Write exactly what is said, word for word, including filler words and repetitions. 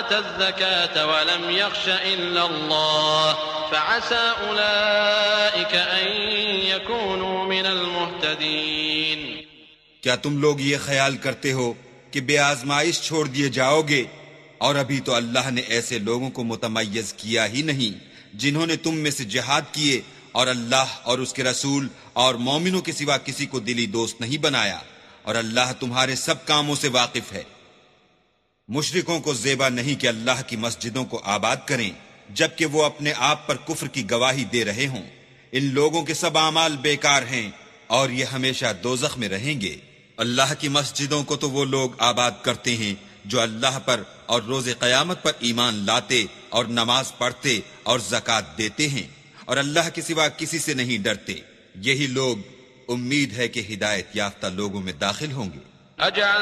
आतज़्ज़कात वलम यख्श इल्लल्लाह फ़असा उलाइक अन यकूनू मिनल मुहतदीन। क्या तुम लोग ये ख्याल करते हो कि बेआजमाइश छोड़ दिए जाओगे? और अभी तो अल्लाह ने ऐसे लोगों को मुतमय्यज किया ही नहीं जिन्होंने तुम में से जिहाद किए और अल्लाह और उसके रसूल और मोमिनों के सिवा किसी को दिली दोस्त नहीं बनाया, और अल्लाह तुम्हारे सब कामों से वाकिफ है। मुशरिकों को ज़ेबा नहीं कि अल्लाह की मस्जिदों को आबाद करें जबकि वो अपने आप पर कुफ्र की गवाही दे रहे हों। इन लोगों के सब आमाल बेकार हैं और ये हमेशा दोज़ख में रहेंगे। अल्लाह की मस्जिदों को तो वो लोग आबाद करते हैं जो अल्लाह पर और रोज़े क़यामत पर ईमान लाते और नमाज पढ़ते और ज़कात देते हैं और अल्लाह के सिवा किसी से नहीं डरते। यही लोग उम्मीद है कि हिदायत याफ्ता लोगों में दाखिल होंगे।